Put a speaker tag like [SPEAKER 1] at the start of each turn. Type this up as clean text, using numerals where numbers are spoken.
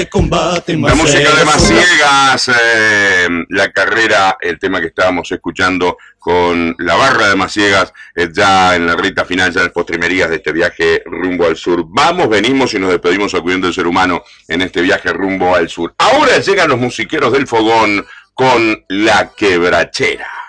[SPEAKER 1] combate
[SPEAKER 2] La música de
[SPEAKER 1] Maciegas.
[SPEAKER 2] Maciegas, la carrera, el tema que estábamos escuchando con la barra de Maciegas, ya en la recta final, ya en las postrimerías de este viaje rumbo al sur. Vamos, venimos y nos despedimos acudiendo del ser humano en este viaje rumbo al sur. Ahora llegan los musiqueros del fogón con La Quebrachera.